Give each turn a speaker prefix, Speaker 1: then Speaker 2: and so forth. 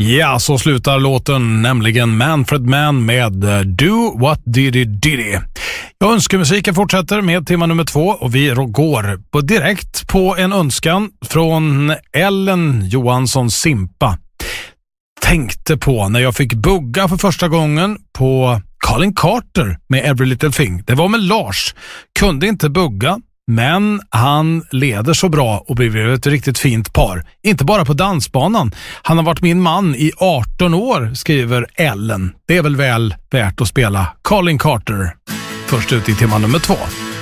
Speaker 1: Ja, så slutar låten, nämligen Manfred Mann med Do What Diddy Diddy. Önskemusiken fortsätter med tema nummer 2 och vi går direkt på en önskan från Ellen Johansson Simpa. Tänkte på när jag fick bugga för första gången på Colin Carter med Every Little Thing. Det var med Lars. Kunde inte bugga, men han leder så bra och blir ett riktigt fint par. Inte bara på dansbanan. Han har varit min man i 18 år, skriver Ellen. Det är väl värt att spela Colin Carter. Först ut i tema nummer 2.